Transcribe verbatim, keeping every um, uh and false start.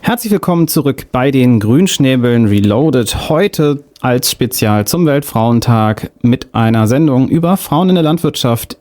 Herzlich willkommen zurück bei den Grünschnäbeln Reloaded. Heute als Spezial zum Weltfrauentag mit einer Sendung über Frauen in der Landwirtschaft